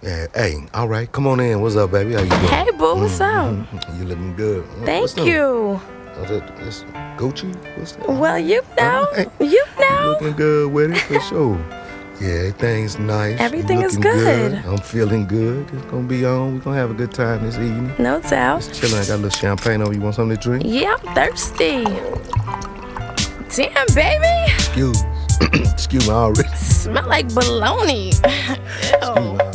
Yeah, hey, all right, come on in. What's up, baby? How you doing? Hey, boo, what's up? You looking good. Thank you. That's Gucci? What's that? Well, you know. All right. You know. Looking good with it, for sure. Yeah, everything's nice. Everything You is looking good. I'm feeling good. It's gonna be on. We're gonna have a good time this evening. No doubt. Just chilling. I got a little champagne on. You want something to drink? Yeah, I'm thirsty. Damn, baby. Excuse me, I already. Smell like bologna. Ew. Excuse me,